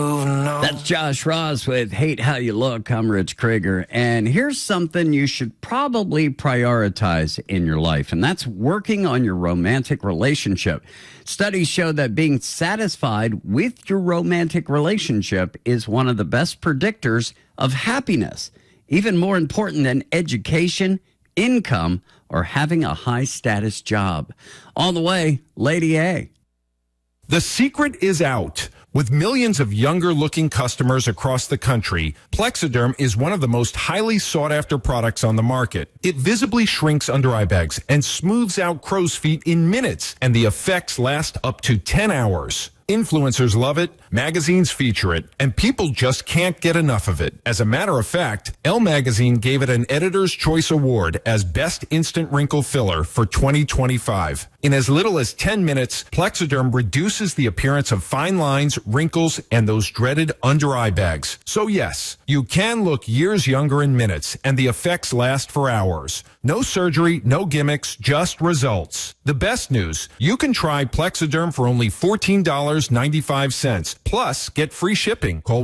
That's Josh Ross with Hate How You Look. I'm Rich Krieger. And here's something you should probably prioritize in your life, and that's working on your romantic relationship. Studies show that being satisfied with your romantic relationship is one of the best predictors of happiness, even more important than education, income, or having a high-status job. On the way, Lady A. The secret is out. With millions of younger-looking customers across the country, Plexiderm is one of the most highly sought-after products on the market. It visibly shrinks under-eye bags and smooths out crow's feet in minutes, and the effects last up to 10 hours. Influencers love it, magazines feature it, and people just can't get enough of it. As a matter of fact, Elle Magazine gave it an Editor's Choice Award as Best Instant Wrinkle Filler for 2025. In as little as 10 minutes, Plexiderm reduces the appearance of fine lines, wrinkles, and those dreaded under-eye bags. So yes, you can look years younger in minutes, and the effects last for hours. No surgery, no gimmicks, just results. The best news, you can try Plexiderm for only $14.95. Plus, get free shipping. Call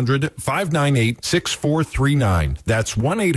1-800-598-6439. That's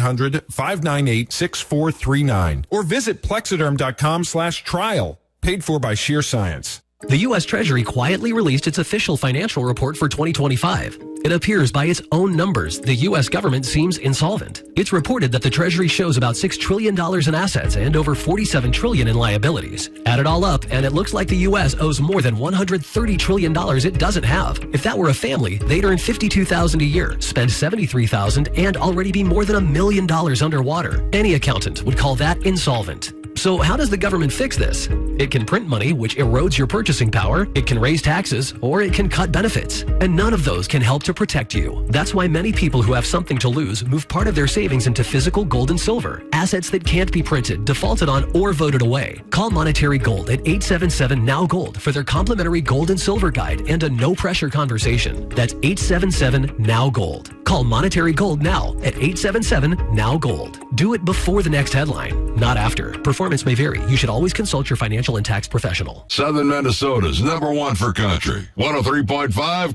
1-800-598-6439. Or visit Plexiderm.com/trial. Paid for by Sheer Science. The U.S. Treasury quietly released its official financial report for 2025. It appears by its own numbers, the U.S. government seems insolvent. It's reported that the Treasury shows about $6 trillion in assets and over $47 trillion in liabilities. Add it all up, and it looks like the U.S. owes more than $130 trillion it doesn't have. If that were a family, they'd earn $52,000 a year, spend $73,000, and already be more than $1 million underwater. Any accountant would call that insolvent. So how does the government fix this? It can print money, which erodes your purchasing power. It can raise taxes, or it can cut benefits. And none of those can help to protect you. That's why many people who have something to lose move part of their savings into physical gold and silver, assets that can't be printed, defaulted on, or voted away. Call Monetary Gold at 877-NOW-GOLD for their complimentary gold and silver guide and a no-pressure conversation. That's 877-NOW-GOLD. Call Monetary Gold now at 877-NOW-GOLD. Do it before the next headline, not after. Performance may vary. You should always consult your financial and tax professional. Southern Minnesota's #1 for country. 103.5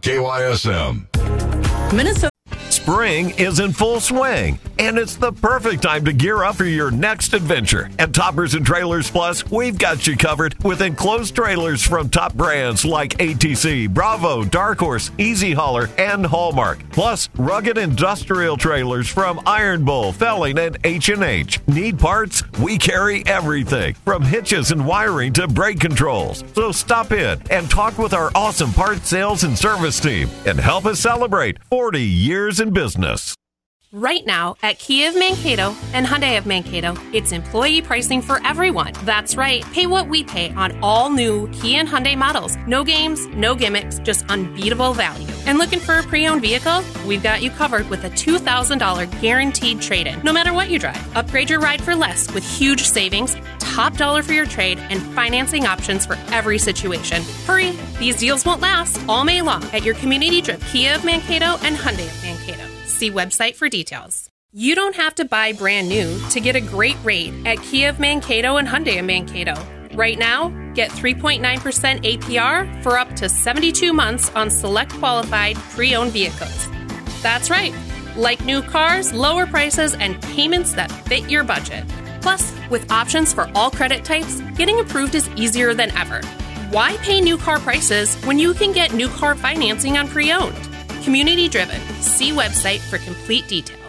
KYSM. Minnesota. Spring is in full swing, and it's the perfect time to gear up for your next adventure. At Toppers and Trailers Plus, we've got you covered with enclosed trailers from top brands like ATC, Bravo, Dark Horse, Easy Hauler, and Hallmark. Plus, rugged industrial trailers from Iron Bull, Felling, and H&H. Need parts? We carry everything, from hitches and wiring to brake controls. So stop in and talk with our awesome parts sales and service team and help us celebrate 40 years in business. Right now, at Kia of Mankato and Hyundai of Mankato, it's employee pricing for everyone. That's right. Pay what we pay on all new Kia and Hyundai models. No games, no gimmicks, just unbeatable value. And looking for a pre-owned vehicle? We've got you covered with a $2,000 guaranteed trade-in. No matter what you drive, upgrade your ride for less with huge savings, top dollar for your trade, and financing options for every situation. Hurry! These deals won't last all May long at your community-driven Kia of Mankato and Hyundai of Mankato. See website for details. You don't have to buy brand new to get a great rate at Kia of Mankato and Hyundai of Mankato. Right now, get 3.9% APR for up to 72 months on select qualified pre-owned vehicles. That's right. Like new cars, lower prices, and payments that fit your budget. Plus, with options for all credit types, getting approved is easier than ever. Why pay new car prices when you can get new car financing on pre-owned? Community driven. See website for complete details.